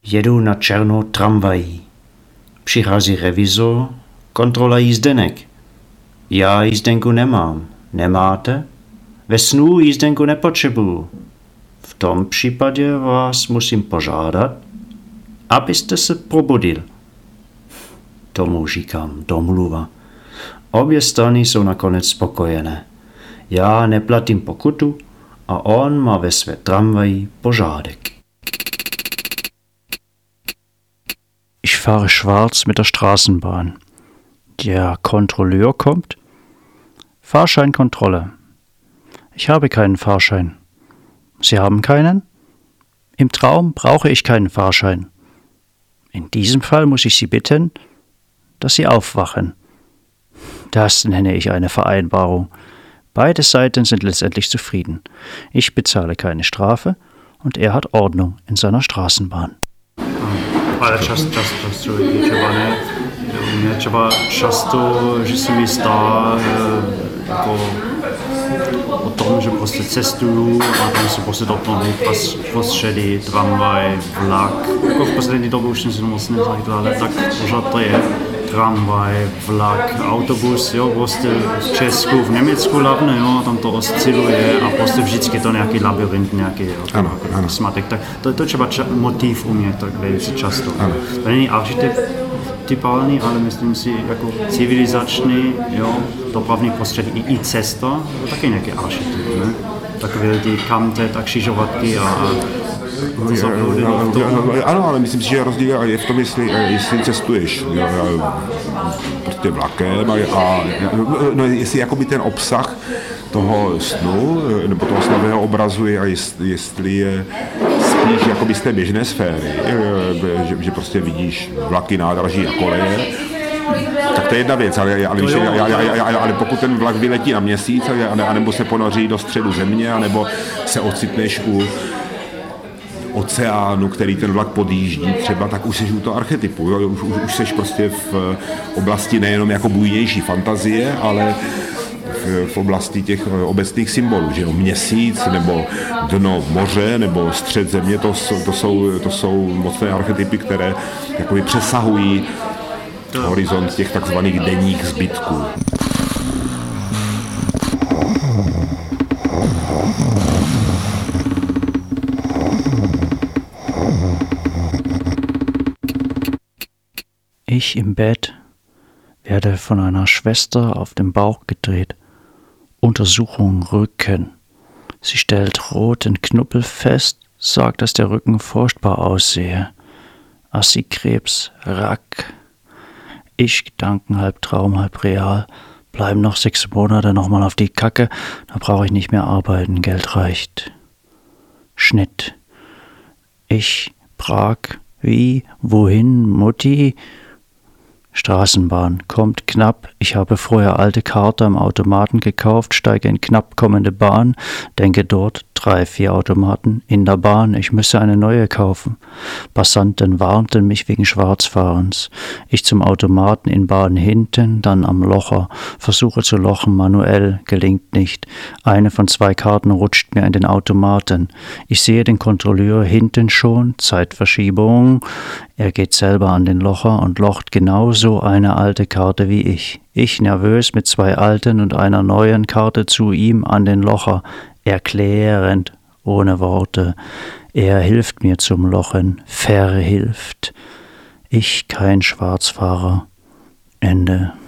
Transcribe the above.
Jedu na černou tramvají. Přichází revizor, kontrola jízdenek. Já jízdenku nemám. Nemáte? Ve snu jízdenku nepotřebuju. V tom případě vás musím požádat, abyste se probudil. Tomu říkám domluva. Obě strany jsou nakonec spokojené. Já neplatím pokutu a on má ve své tramvaji pořádek. Ich fahre schwarz mit der Straßenbahn. Der Kontrolleur kommt. Fahrscheinkontrolle. Ich habe keinen Fahrschein. Sie haben keinen? Im Traum brauche ich keinen Fahrschein. In diesem Fall muss ich Sie bitten, dass Sie aufwachen. Das nenne ich eine Vereinbarung. Beide Seiten sind letztendlich zufrieden. Ich bezahle keine Strafe und er hat Ordnung in seiner Straßenbahn. Ale často člověk třeba ne. Mě třeba často, že se mi stává jako o tom, že prostě cestuju a tam se prostě doplňují prostředy, tramvaj, vlak. Jako v poslední době už jsem si to moc nezajídl, ale tak pořád to je. Tramvaj, vlak, autobus, jo, prostě v Česku, v Německu hlavně, jo, tam to osciluje a prostě vždycky to nějaký labyrint, nějaký smatek. Tak to je třeba motiv u mě, tak velice často. Ano. To není archetypální, ale myslím si jako civilizační, jo, dopravní prostředí i cesta, to taky nějaký archetyp, ne? Takové ty kamte, tak křižovatky a ano, ale myslím si, že rozdíl je v tom, jestli cestuješ prostě vlakem a jestli jakoby ten obsah toho snu nebo toho slavného obrazu je, a jestli je spíš jakoby z té běžné sféry, že prostě vidíš vlaky, nádraží a koleje, tak to je jedna věc, ale pokud ten vlak vyletí na měsíc, anebo se ponoří do středu země, anebo se ocitneš u oceánu, který ten vlak podjíždí třeba, tak už jsi u toho archetypu. Jo? Už jsi prostě v oblasti nejenom jako bujnější fantazie, ale v oblasti těch obecných symbolů, že jo, měsíc, nebo dno moře, nebo střed země, to jsou mocné archetypy, které jakoby přesahují horizont těch takzvaných denních zbytků. Ich im Bett werde von einer Schwester auf den Bauch gedreht. Untersuchung Rücken. Sie stellt roten Knubbel fest, sagt, dass der Rücken furchtbar aussehe. Assi-Krebs, Rack. Ich, Gedanken, halb Traum, halb real. Bleiben noch 6 Monate nochmal auf die Kacke, da brauche ich nicht mehr arbeiten, Geld reicht. Schnitt. Ich, Prag, wie, wohin, Mutti? Straßenbahn, kommt knapp, ich habe vorher alte Karte am Automaten gekauft, steige in knapp kommende Bahn, denke dort 3, 4 Automaten in der Bahn, ich müsse eine neue kaufen. Passanten warnten mich wegen Schwarzfahrens. Ich zum Automaten in Bahn hinten, dann am Locher, versuche zu lochen manuell, gelingt nicht. Eine von 2 Karten rutscht mir in den Automaten. Ich sehe den Kontrolleur hinten schon, Zeitverschiebung. Er geht selber an den Locher und locht genauso eine alte Karte wie ich. Ich nervös mit 2 alten und einer neuen Karte zu ihm an den Locher. Erklärend, ohne Worte. Er hilft mir zum Lochen, verhilft. Ich kein Schwarzfahrer. Ende.